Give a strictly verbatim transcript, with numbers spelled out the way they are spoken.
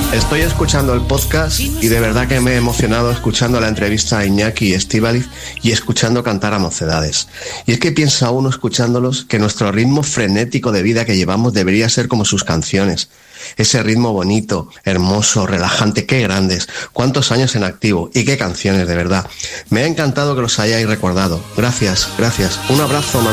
Estoy escuchando el podcast y de verdad que me he emocionado escuchando la entrevista a Iñaki y Estíbaliz y escuchando cantar a Mocedades. Y es que piensa uno escuchándolos que nuestro ritmo frenético de vida que llevamos debería ser como sus canciones. Ese ritmo bonito, hermoso, relajante, qué grandes, cuántos años en activo y qué canciones, de verdad. Me ha encantado que los hayáis recordado. Gracias, gracias. Un abrazo,